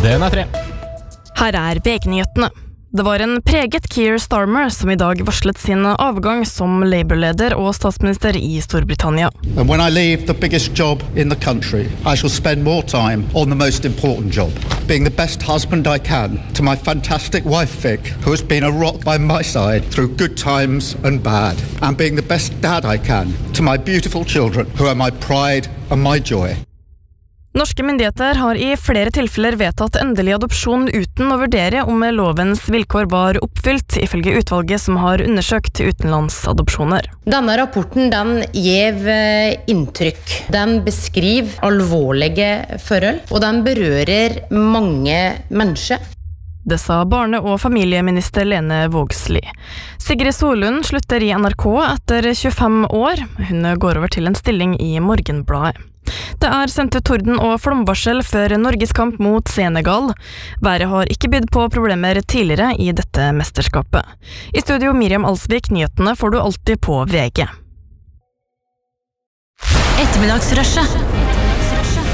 Den 3. Her VG-nyhetene. Det var en preget Keir Starmer som I dag varslet sin avgang som Labour-leder og statsminister I Storbritannia. And when I leave the biggest job in the country, I shall spend more time on the most important job, being the best husband I can to my fantastic wife Vic, who has been a rock by my side through good times and bad, and being the best dad I can to my beautiful children, who are my pride and my joy. Norske myndigheter har I flere tilfeller vedtatt endelig adopsjon uten å vurdere om lovens vilkår var oppfylt, ifølge utvalget som har undersøkt utenlandsadopsjoner. Denne rapporten den gjev inntrykk. Den beskriver alvorlige forhold, og den berører mange mennesker. Det sa barne- og familieminister Lene Vågslid. Sigrid Solund slutter I NRK etter 25 år. Hun går over til en stilling I Morgenbladet. Det sendt ut torden og flomvarsel før Norges kamp mot Senegal. Været har ikke bydd på problemer tidligere I dette mesterskapet. I studio Miriam Alsvik, nyhetene får du alltid på VG. Ettermiddagsrushet.